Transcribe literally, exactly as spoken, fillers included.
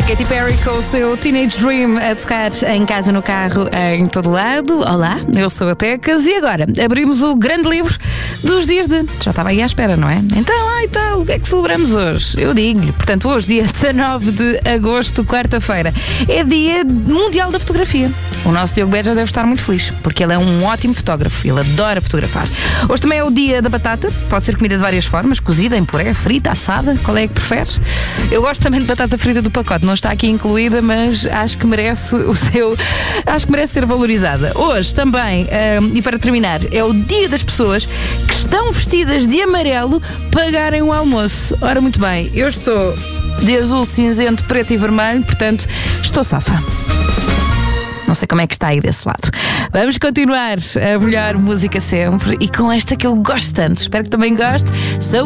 Katy Perry com o seu Teenage Dream a tocar em casa, no carro, em todo lado. Olá, eu sou a Tecas e agora abrimos o grande livro dos dias de... Já estava aí à espera, não é? Então, ai tal, o que é que celebramos hoje? Eu digo-lhe, portanto, hoje, dia dezanove de agosto, quarta-feira, é dia mundial da fotografia. O nosso Diogo Beja deve estar muito feliz, porque ele é um ótimo fotógrafo, ele adora fotografar. Hoje também é o dia da batata, pode ser comida de várias formas, cozida, em puré, frita, assada, qual é que prefere? Eu gosto também de batata frita do pacote, não está aqui incluída, mas acho que merece o seu, acho que merece ser valorizada. Hoje também, um, e para terminar, é o dia das pessoas que estão vestidas de amarelo pagarem o almoço. Ora, muito bem, eu estou de azul, cinzento, preto e vermelho, portanto, estou safa. Não sei como é que está aí desse lado. Vamos continuar a melhor música sempre e com esta que eu gosto tanto. Espero que também goste. Sou